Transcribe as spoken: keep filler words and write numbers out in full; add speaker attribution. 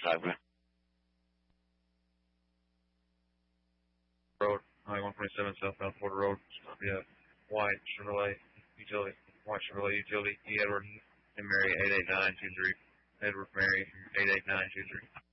Speaker 1: Highway.
Speaker 2: Road, Highway one twenty-seven, southbound Florida Road. Yeah, white Chevrolet utility, white Chevrolet utility, E. Edward and Mary eight eight nine two three. Edward Mary eight eight nine two three.